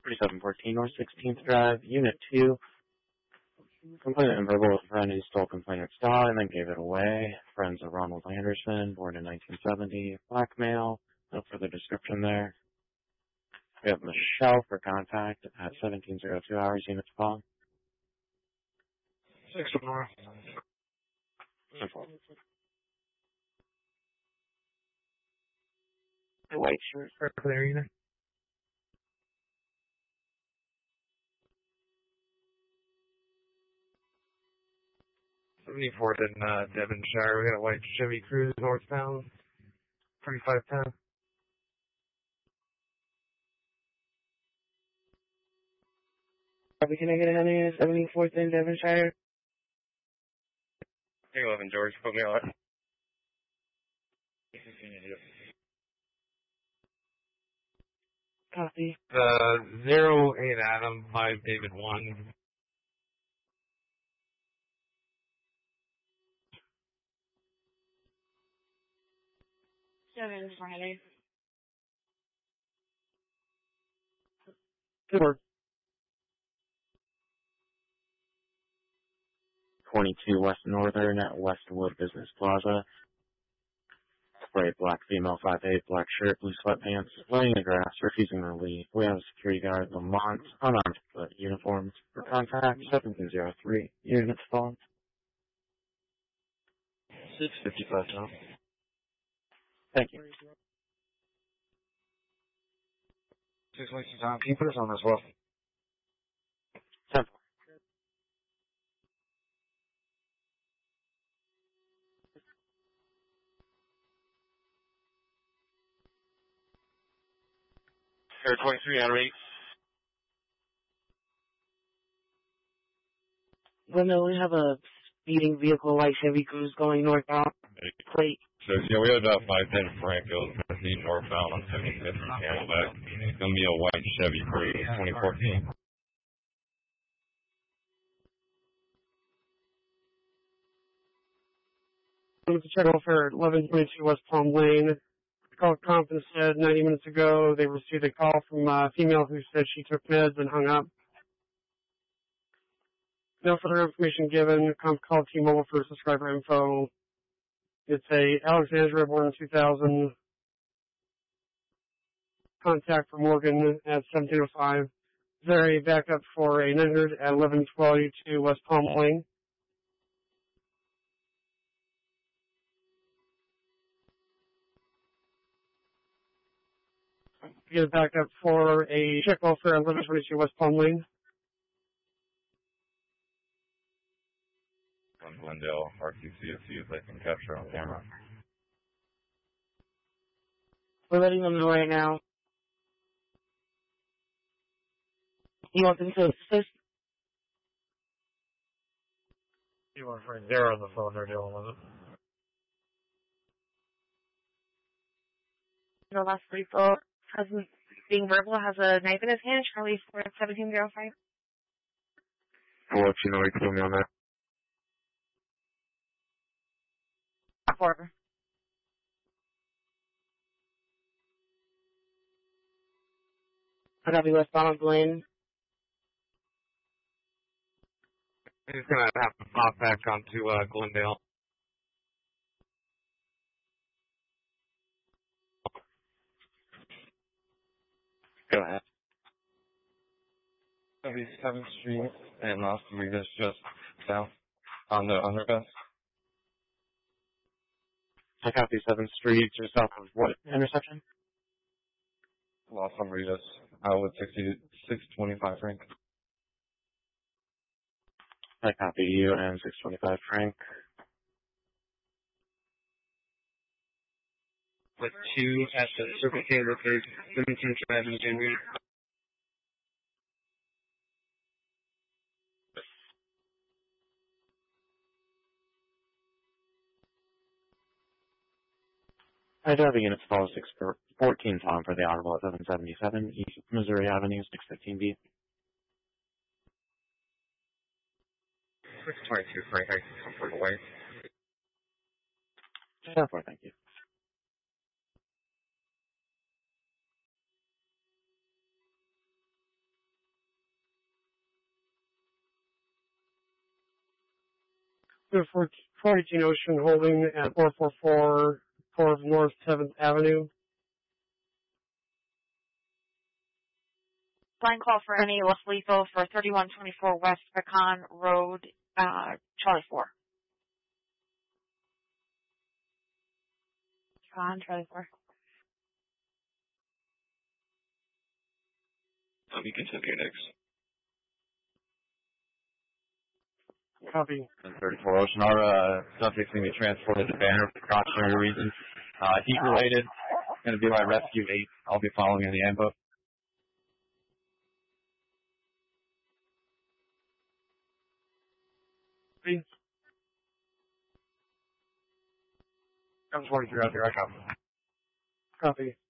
3714 North 16th Drive, Unit 2. Complainant and verbal with friend who stole complainant's dog and then gave it away. Friends of Ronald Anderson, born in 1970. Black male. No further description there. We have Michelle for contact at 1702 hours, Unit 12. 6 North. The white shirt for Clarina. '74 in Devonshire. We got a white Chevy Cruze northbound. 3510. Can I get a honey 74th in Devonshire? 11 George, put me on. Copy. 08 Adam, 5 David 1. Seven Friday. Good work. 22 West Northern at Westwood Business Plaza. Spray black female 5'8", black shirt, blue sweatpants, laying in the grass, refusing to leave. We have a security guard, Lamont, unarmed but uniformed. For contact, 1703, Unit 12. 655 now. Thank you. 6 Lexington time. Can you put us on as well? 10. Air 23 out of 8. Well, we have a speeding vehicle, white Chevy Cruze going northbound. Plate. So, yeah, we had about 510 Frank Hills, Tennessee, northbound on 75th and Camelback. It's going to be a white Chevy Cruze, 2014. To check out for 1122 West Palm Lane. Called Compton said 90 minutes ago they received a call from a female who said she took meds and hung up. No further information given. Comp called T-Mobile for subscriber info. It's a Alexandra born in 2000. Contact for Morgan at 1705. Is there a backup for a 900 at 1122 West Palm Lane? Get a backup for a check welfare at 1122 West Palm Lane. On Glendale, RTC to see if they can capture on camera. We're letting them know right now. You want them to assist? You want friend Zero on the phone, they're dealing with it. The last refill hasn't being verbal has a knife in his hand. Charlie for 1705. I'll let you know. You can put me on that. 4. I'll be westbound on Lane. I'm just going to have to pop back onto Glendale. Go ahead. 77th Street and Las Vegas, just south on the underpass. I copy 7th Street, just off of what intersection? Las Vegas, outlet 625 Frank. I copy you and 625 Frank. With 2 at the Circle K location, 17 Drive in January. I drive the unit to follow 614 Tom for the Honorable at 777 East Missouri Avenue, 615B. 622 Frank, I can come away. 10-4, thank you. to 418 Ocean Holding at 444 4 North 7th Avenue. Line call for any less lethal for 3124 West Pecan Road, Charlie 4. On Charlie 4. You can send your next. Copy. 34 Ocean. Our subject's going to be transported to Banner for precautionary reasons. Heat related. Going to be my Rescue 8. I'll be following in the handbook. Copy. I'm 43 out there. I copy. Copy.